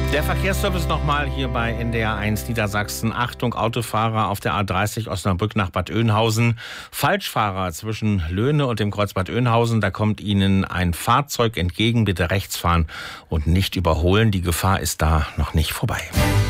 Der Verkehrsservice nochmal hier bei NDR 1 Niedersachsen. Achtung, Autofahrer auf der A30 Osnabrück nach Bad Oeynhausen. Falschfahrer zwischen Löhne und dem Kreuz Bad Oeynhausen. Da kommt Ihnen ein Fahrzeug entgegen. Bitte rechts fahren und nicht überholen. Die Gefahr ist da noch nicht vorbei.